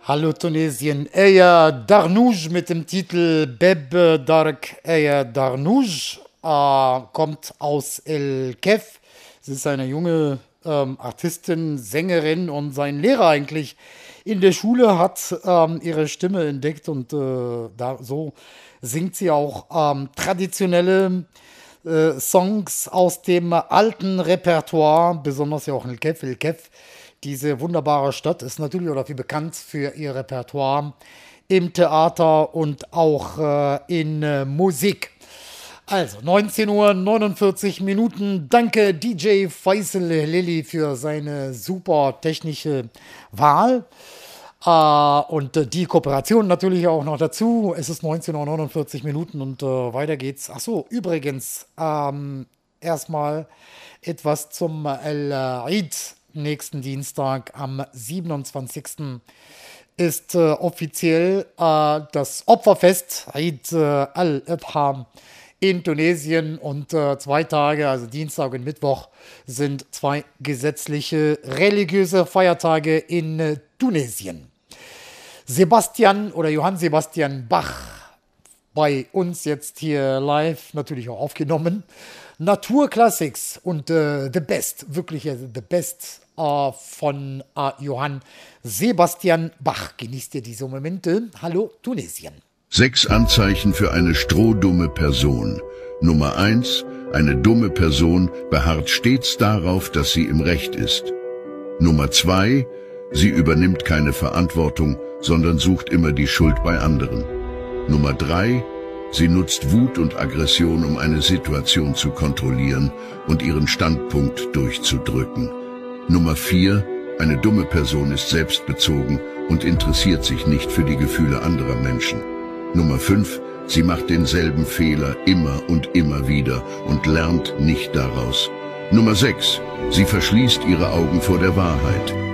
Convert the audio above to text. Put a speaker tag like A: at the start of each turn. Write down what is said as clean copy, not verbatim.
A: Hallo Tunesien, Eya Darnouj mit dem Titel Beb Dark Eya Darnouj kommt aus El Kef. Sie ist eine junge Artistin, Sängerin und sein Lehrer eigentlich in der Schule hat ihre Stimme entdeckt und so singt sie auch traditionelle Songs aus dem alten Repertoire, besonders ja auch in El Kef. El Kef, diese wunderbare Stadt, ist natürlich auch dafür bekannt für ihr Repertoire im Theater und auch in Musik. Also 19:49 Uhr. Danke DJ Faisal Lili für seine super technische Wahl. Und die Kooperation natürlich auch noch dazu. Es ist 19:49 Uhr und weiter geht's. Achso, übrigens, erstmal etwas zum El-Eid. Nächsten Dienstag am 27. ist offiziell das Opferfest Eid al-Adha in Tunesien und 2 Tage, also Dienstag und Mittwoch, sind 2 gesetzliche religiöse Feiertage in Tunesien. Sebastian oder Johann Sebastian Bach bei uns jetzt hier live, natürlich auch aufgenommen. Naturklassiks und The Best, wirklich The Best von Johann Sebastian Bach. Genießt ihr diese Momente? Hallo Tunesien.
B: 6 Anzeichen für eine strohdumme Person. Nummer 1. Eine dumme Person beharrt stets darauf, dass sie im Recht ist. Nummer 2. Sie übernimmt keine Verantwortung, sondern sucht immer die Schuld bei anderen. Nummer 3. Sie nutzt Wut und Aggression, um eine Situation zu kontrollieren und ihren Standpunkt durchzudrücken. Nummer 4. Eine dumme Person ist selbstbezogen und interessiert sich nicht für die Gefühle anderer Menschen. Nummer 5. Sie macht denselben Fehler immer und immer wieder und lernt nicht daraus. Nummer 6. Sie verschließt ihre Augen vor der Wahrheit.